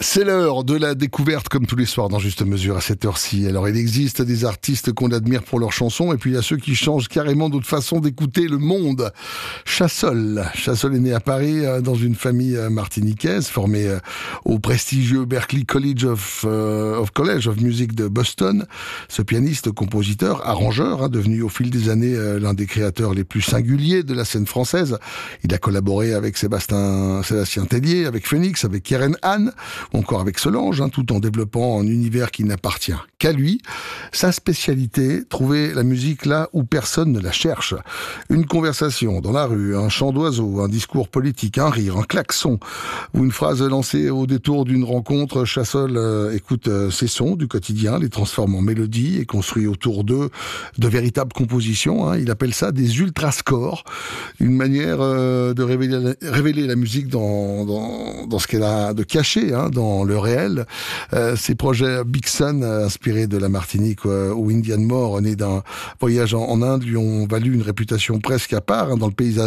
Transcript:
C'est l'heure de la découverte, comme tous les soirs dans Juste Mesure à cette heure-ci. Alors, il existe des artistes qu'on admire pour leurs chansons, et puis il y a ceux qui changent carrément d'autre façon d'écouter le monde. Chassol est né à Paris dans une famille martiniquaise, formée au prestigieux Berklee College of Music de Boston. Ce pianiste, compositeur, arrangeur, devenu au fil des années l'un des créateurs les plus singuliers de la scène française. Il a collaboré avec Sébastien Tellier, avec Phoenix, avec Keren Han, ou encore avec Solange, tout en développant un univers qui n'appartient qu'à lui. Sa spécialité, trouver la musique là où personne ne la cherche. Une conversation dans la rue, un chant d'oiseau, un discours politique, un rire, un klaxon, ou une phrase lancée au détour d'une rencontre. Chassol écoute ces sons du quotidien, les transforme en mélodies et construit autour d'eux de véritables compositions. Il appelle ça des ultrascores, une manière de révéler la musique dans ce qu'elle a de caché, dans le réel. Ces projets Big Sun, inspirés de la Martinique, où Indian Moore, né d'un voyage en Inde, lui ont valu une réputation presque à part dans le paysage